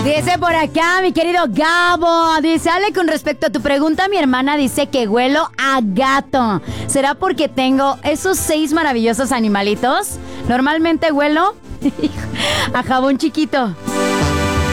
Dice por acá, mi querido Gabo. Dice, Ale, con respecto a tu pregunta, mi hermana dice que huelo a gato. ¿Será porque tengo esos 6 maravillosos animalitos? Normalmente huelo a jabón chiquito.